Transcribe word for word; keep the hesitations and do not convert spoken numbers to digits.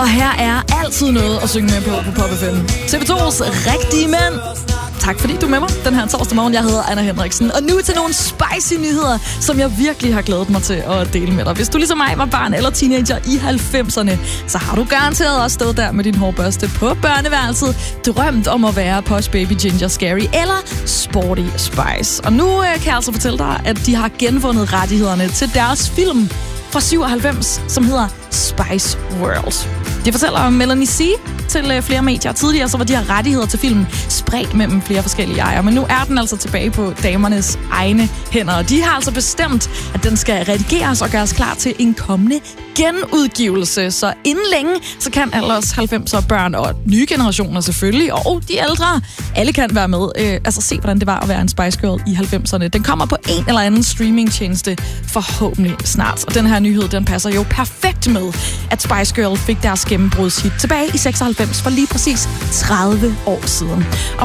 Og her er altid noget at synge med på på Pop F M. T V to's rigtige mænd. Tak fordi du er med mig den her torsdag morgen. Jeg hedder Anna Henriksen. Og nu til nogle spicy nyheder, som jeg virkelig har glædet mig til at dele med dig. Hvis du ligesom mig var barn eller teenager i halvfemserne, så har du garanteret også stået der med din hårbørste på børneværelset, drømt om at være Posh Baby Ginger Scary eller Sporty Spice. Og nu kan jeg altså fortælle dig, at de har genvundet rettighederne til deres film fra syvoghalvfems, som hedder Spice World. Det fortæller Melanie C. til flere medier. Tidligere så var de her rettigheder til filmen spredt mellem flere forskellige ejere, men nu er den altså tilbage på damernes egne hænder. Og de har altså bestemt, at den skal redigeres og gøres klar til en kommende genudgivelse. Så inden længe, så kan alle os halvfemser børn og nye generationer selvfølgelig, og de ældre, alle kan være med. Øh, altså se, hvordan det var at være en Spice Girl i halvfemserne. Den kommer på en eller anden streamingtjeneste forhåbentlig snart. Og den her nyhed, den passer jo perfekt med, at Spice Girl fik deres gennembrudshit tilbage i seksoghalvfems for lige præcis tredive år siden. Og